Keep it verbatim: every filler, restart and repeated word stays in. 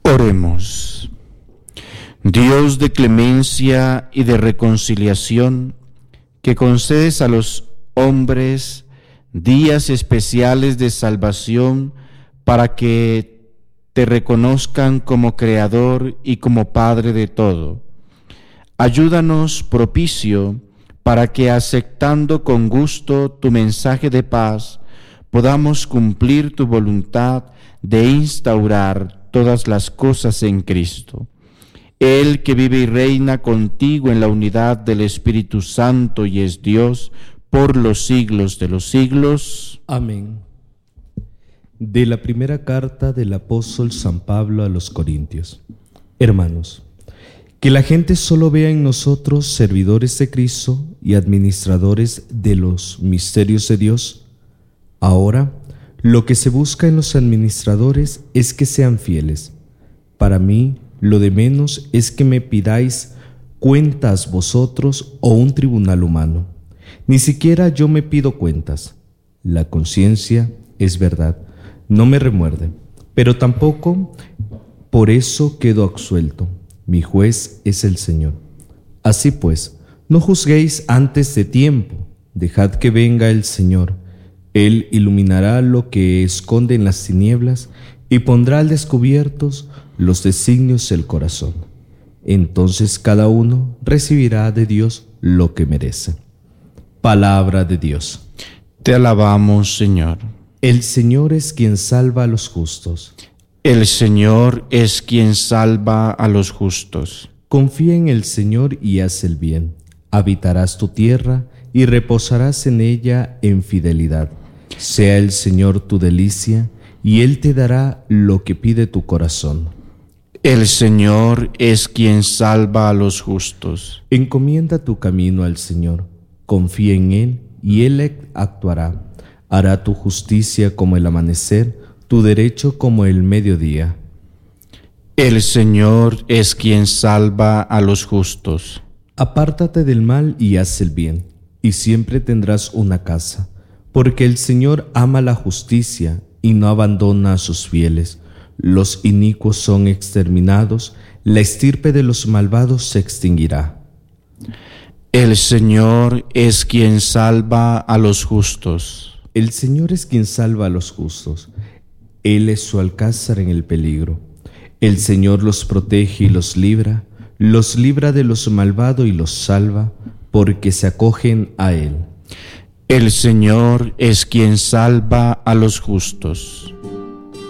Oremos. Dios de clemencia y de reconciliación, que concedes a los hombres días especiales de salvación para que te reconozcan como Creador y como Padre de todo. Ayúdanos, propicio, para que aceptando con gusto tu mensaje de paz, podamos cumplir tu voluntad de instaurar todas las cosas en Cristo. Él que vive y reina contigo en la unidad del Espíritu Santo y es Dios por los siglos de los siglos. Amén. De la primera carta del apóstol San Pablo a los Corintios. Hermanos, que la gente solo vea en nosotros servidores de Cristo y administradores de los misterios de Dios. Ahora, lo que se busca en los administradores es que sean fieles. Para mí, lo de menos es que me pidáis cuentas vosotros o un tribunal humano. Ni siquiera yo me pido cuentas. La conciencia, es verdad, no me remuerde, pero tampoco por eso quedo absuelto. Mi juez es el Señor. Así pues, no juzguéis antes de tiempo. Dejad que venga el Señor. Él iluminará lo que esconde en las tinieblas y pondrá al descubierto los designios del corazón. Entonces cada uno recibirá de Dios lo que merece. Palabra de Dios. Te alabamos, Señor. El Señor es quien salva a los justos. El Señor es quien salva a los justos. Confía en el Señor y haz el bien. Habitarás tu tierra y reposarás en ella en fidelidad. Sea el Señor tu delicia, y Él te dará lo que pide tu corazón. El Señor es quien salva a los justos. Encomienda tu camino al Señor, confía en Él, y Él actuará. Hará tu justicia como el amanecer, tu derecho como el mediodía. El Señor es quien salva a los justos. Apártate del mal y haz el bien, y siempre tendrás una casa. Porque el Señor ama la justicia y no abandona a sus fieles. Los inicuos son exterminados, la estirpe de los malvados se extinguirá. El Señor es quien salva a los justos. El Señor es quien salva a los justos. Él es su alcázar en el peligro. El Señor los protege y los libra, los libra de los malvados y los salva, porque se acogen a Él. El Señor es quien salva a los justos.